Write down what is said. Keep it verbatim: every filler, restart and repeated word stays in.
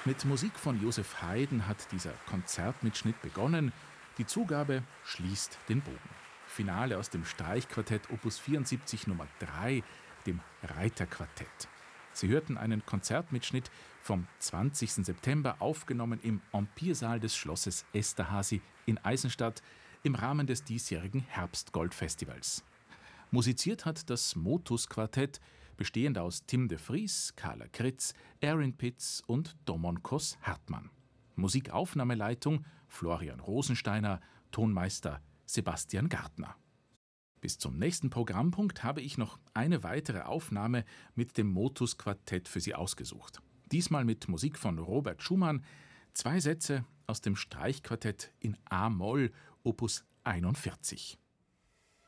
Mit Musik von Joseph Haydn hat dieser Konzertmitschnitt begonnen. Die Zugabe schließt den Bogen. Finale aus dem Streichquartett Opus vierundsiebzig Nummer drei, dem Reiterquartett. Sie hörten einen Konzertmitschnitt vom zwanzigsten September, aufgenommen im Empire-Saal des Schlosses Esterházy in Eisenstadt im Rahmen des diesjährigen Herbstgold-Festivals. Musiziert hat das Motus-Quartett, bestehend aus Tim de Vries, Carla Kritz, Aaron Pitts und Domonkos Hartmann. Musikaufnahmeleitung Florian Rosensteiner, Tonmeister Sebastian Gartner. Bis zum nächsten Programmpunkt habe ich noch eine weitere Aufnahme mit dem Motus-Quartett für Sie ausgesucht. Diesmal mit Musik von Robert Schumann, zwei Sätze aus dem Streichquartett in A-Moll, Opus einundvierzig.